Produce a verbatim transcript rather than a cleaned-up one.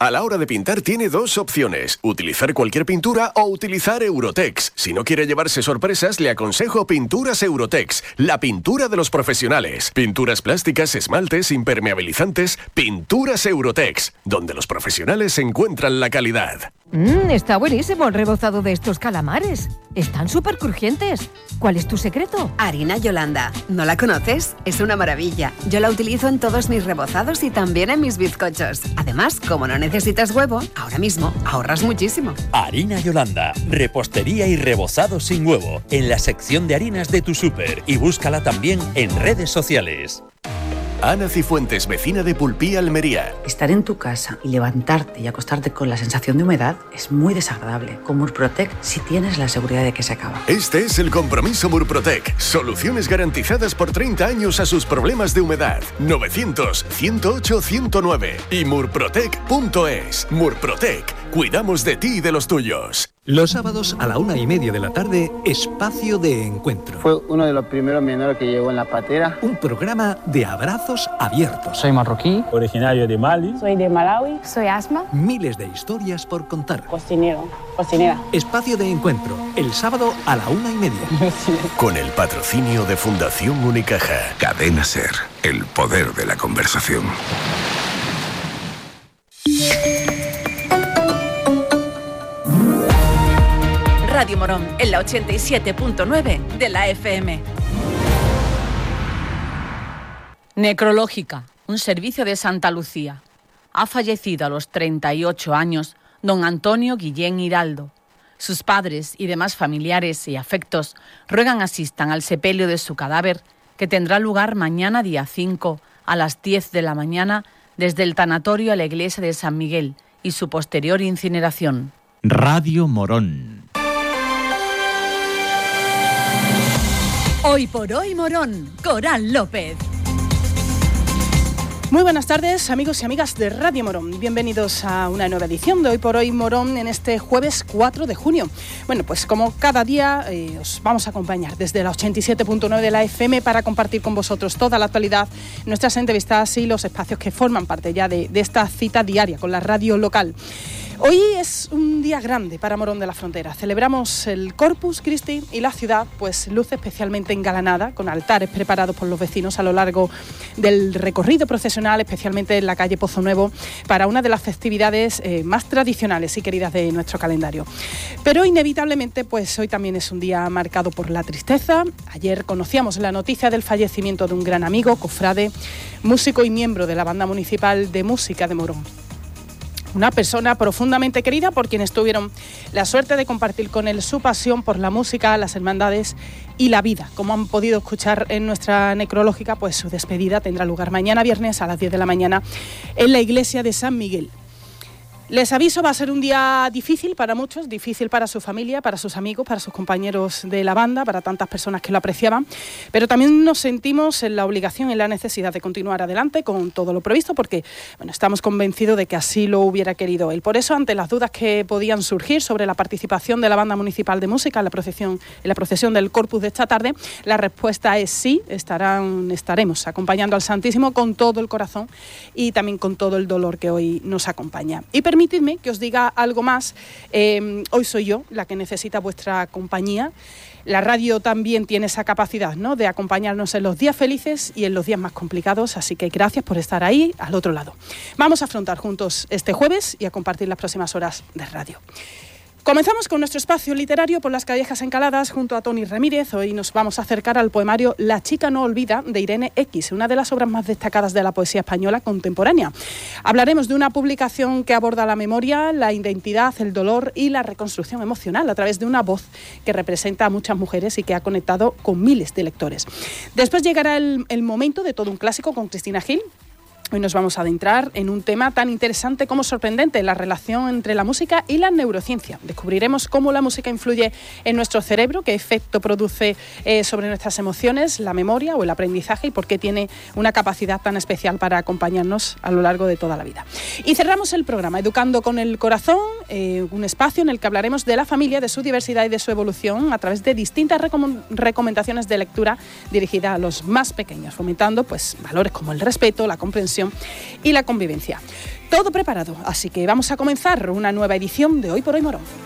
A la hora de pintar tiene dos opciones, utilizar cualquier pintura o utilizar Eurotex. Si no quiere llevarse sorpresas, le aconsejo Pinturas Eurotex, la pintura de los profesionales. Pinturas plásticas, esmaltes, impermeabilizantes, Pinturas Eurotex, donde los profesionales encuentran la calidad. Mmm, está buenísimo el rebozado de estos calamares. Están súper crujientes. ¿Cuál es tu secreto? Harina Yolanda. ¿No la conoces? Es una maravilla. Yo la utilizo en todos mis rebozados y también en mis bizcochos. Además, como no necesitas huevo, ahora mismo ahorras muchísimo. Harina Yolanda. Repostería y rebozado sin huevo. En la sección de harinas de tu súper. Y búscala también en redes sociales. Ana Cifuentes, vecina de Pulpí, Almería. Estar en tu casa y levantarte y acostarte con la sensación de humedad es muy desagradable. Con Murprotec si tienes la seguridad de que se acaba. Este es el compromiso Murprotec. Soluciones garantizadas por treinta años a sus problemas de humedad. novecientos, ciento ocho, ciento nueve y murprotec punto es. Murprotec. Cuidamos de ti y de los tuyos. Los sábados a la una y media de la tarde, Espacio de Encuentro. Fue uno de los primeros menores que llegó en la patera. Un programa de abrazos abiertos. Soy marroquí, originario de Mali. Soy de Malawi. Soy Asma. Miles de historias por contar. Cocinero, cocinera. Espacio de Encuentro, el sábado a la una y media. Con el patrocinio de Fundación Unicaja. Cadena Ser, el poder de la conversación. Radio Morón, en la ochenta y siete punto nueve de la F M. Necrológica, un servicio de Santa Lucía. Ha fallecido a los treinta y ocho años don Antonio Guillén Hiraldo. Sus padres y demás familiares y afectos ruegan asistan al sepelio de su cadáver, que tendrá lugar mañana día cinco a las diez de la mañana desde el tanatorio a la iglesia de San Miguel y su posterior incineración. Radio Morón. Hoy por hoy Morón, Coral López. Muy buenas tardes, amigos y amigas de Radio Morón. Bienvenidos a una nueva edición de Hoy por Hoy Morón en este jueves cuatro de junio. Bueno, pues como cada día eh, os vamos a acompañar desde la ochenta y siete punto nueve de la F M para compartir con vosotros toda la actualidad, nuestras entrevistas y los espacios que forman parte ya de, de esta cita diaria con la radio local. Hoy es un día grande para Morón de la Frontera. Celebramos el Corpus Christi y la ciudad pues luce especialmente engalanada, con altares preparados por los vecinos a lo largo del recorrido procesional, especialmente en la calle Pozo Nuevo, para una de las festividades eh, más tradicionales y queridas de nuestro calendario. Pero inevitablemente pues hoy también es un día marcado por la tristeza. Ayer conocíamos la noticia del fallecimiento de un gran amigo, cofrade, músico y miembro de la Banda Municipal de Música de Morón. Una persona profundamente querida por quienes tuvieron la suerte de compartir con él su pasión por la música, las hermandades y la vida. Como han podido escuchar en nuestra necrológica, pues su despedida tendrá lugar mañana viernes a las diez de la mañana en la iglesia de San Miguel. Les aviso, va a ser un día difícil para muchos, difícil para su familia, para sus amigos, para sus compañeros de la banda, para tantas personas que lo apreciaban, pero también nos sentimos en la obligación y la necesidad de continuar adelante con todo lo previsto, porque bueno, estamos convencidos de que así lo hubiera querido él. Por eso, ante las dudas que podían surgir sobre la participación de la Banda Municipal de Música en la procesión, en la procesión del Corpus de esta tarde, la respuesta es sí, estarán, estaremos acompañando al Santísimo con todo el corazón y también con todo el dolor que hoy nos acompaña. Y permitidme que os diga algo más. Eh, hoy soy yo la que necesita vuestra compañía. La radio también tiene esa capacidad, ¿no?, de acompañarnos en los días felices y en los días más complicados, así que gracias por estar ahí al otro lado. Vamos a afrontar juntos este jueves y a compartir las próximas horas de radio. Comenzamos con nuestro espacio literario por las callejas encaladas junto a Tony Ramírez. Hoy nos vamos a acercar al poemario La chica no olvida de Irene X, una de las obras más destacadas de la poesía española contemporánea. Hablaremos de una publicación que aborda la memoria, la identidad, el dolor y la reconstrucción emocional a través de una voz que representa a muchas mujeres y que ha conectado con miles de lectores. Después llegará el, el momento de todo un clásico con Cristina Gil. Hoy nos vamos a adentrar en un tema tan interesante como sorprendente, la relación entre la música y la neurociencia. Descubriremos cómo la música influye en nuestro cerebro, qué efecto produce eh, sobre nuestras emociones, la memoria o el aprendizaje y por qué tiene una capacidad tan especial para acompañarnos a lo largo de toda la vida. Y cerramos el programa Educando con el Corazón eh, un espacio en el que hablaremos de la familia, de su diversidad y de su evolución a través de distintas recom- recomendaciones de lectura dirigidas a los más pequeños, fomentando pues, valores como el respeto, la comprensión y la convivencia. Todo preparado, así que vamos a comenzar una nueva edición de Hoy por Hoy Morón.